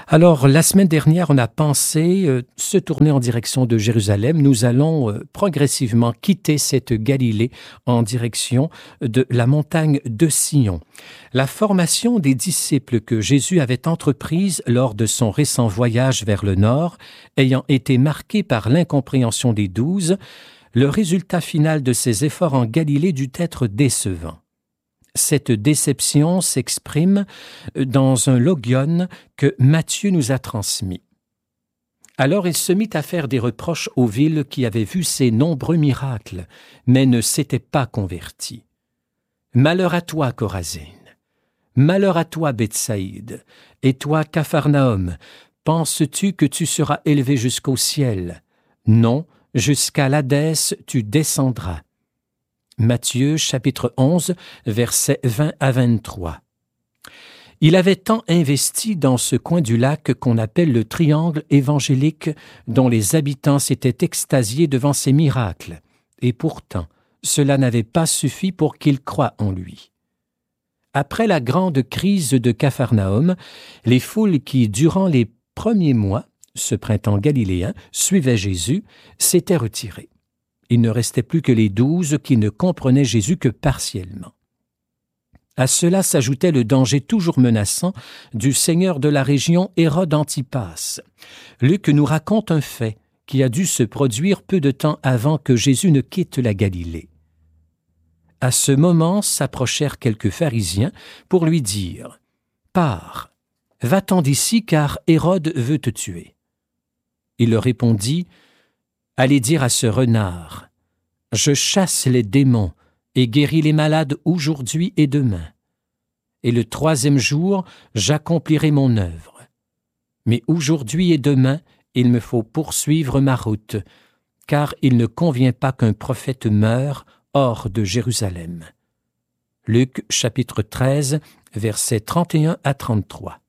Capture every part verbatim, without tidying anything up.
Alors, la semaine dernière, on a pensé euh, se tourner en direction de Jérusalem. Nous allons euh, progressivement quitter cette Galilée en direction de la montagne de Sion. La formation des disciples que Jésus avait entreprise lors de son récent voyage vers le nord, ayant été marquée par l'incompréhension des douze, le résultat final de ces efforts en Galilée dut être décevant. Cette déception s'exprime dans un logion que Matthieu nous a transmis. Alors il se mit à faire des reproches aux villes qui avaient vu ces nombreux miracles, mais ne s'étaient pas converties. « Malheur à toi, Chorazine! Malheur à toi, Bethsaïde! Et toi, Capharnaüm, penses-tu que tu seras élevé jusqu'au ciel? Non, jusqu'à l'Hadès tu descendras. » Matthieu, chapitre onze, versets vingt à vingt-trois. Il avait tant investi dans ce coin du lac qu'on appelle le triangle évangélique, dont les habitants s'étaient extasiés devant ses miracles, et pourtant, cela n'avait pas suffi pour qu'ils croient en lui. Après la grande crise de Capharnaüm, les foules qui, durant les premiers mois, ce printemps galiléen, suivaient Jésus, s'étaient retirées. Il ne restait plus que les douze qui ne comprenaient Jésus que partiellement. À cela s'ajoutait le danger toujours menaçant du seigneur de la région Hérode Antipas. Luc nous raconte un fait qui a dû se produire peu de temps avant que Jésus ne quitte la Galilée. À ce moment s'approchèrent quelques pharisiens pour lui dire « Pars, va-t'en d'ici car Hérode veut te tuer. » Il leur répondit « Allez dire à ce renard, je chasse les démons et guéris les malades aujourd'hui et demain. Et le troisième jour, j'accomplirai mon œuvre. Mais aujourd'hui et demain, il me faut poursuivre ma route, car il ne convient pas qu'un prophète meure hors de Jérusalem. » Luc chapitre treize, versets trente et un à trente-trois.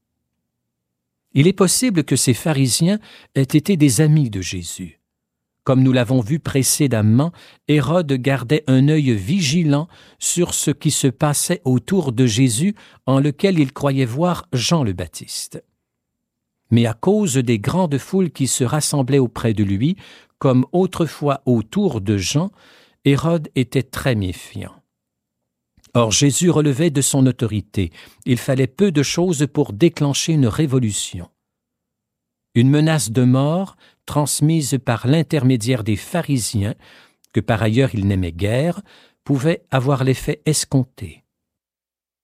Il est possible que ces pharisiens aient été des amis de Jésus. Comme nous l'avons vu précédemment, Hérode gardait un œil vigilant sur ce qui se passait autour de Jésus, en lequel il croyait voir Jean le Baptiste. Mais à cause des grandes foules qui se rassemblaient auprès de lui, comme autrefois autour de Jean, Hérode était très méfiant. Or Jésus relevait de son autorité. Il fallait peu de choses pour déclencher une révolution. Une menace de mort, transmise par l'intermédiaire des pharisiens, que par ailleurs il n'aimait guère, pouvait avoir l'effet escompté.